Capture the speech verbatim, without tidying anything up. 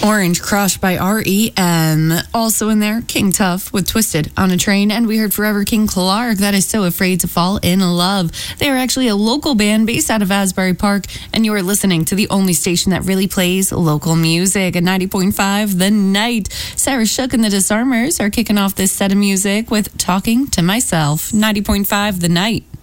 Orange Crush by R E M. Also in there, King Tough with Twisted on a Train. And we heard Forever King Clark, That Is So Afraid to Fall in Love. They are actually a local band based out of Asbury Park. And you are listening to the only station that really plays local music at ninety point five The Night. Sarah Shook and the Disarmers are kicking off this set of music with Talking to Myself. ninety point five The Night.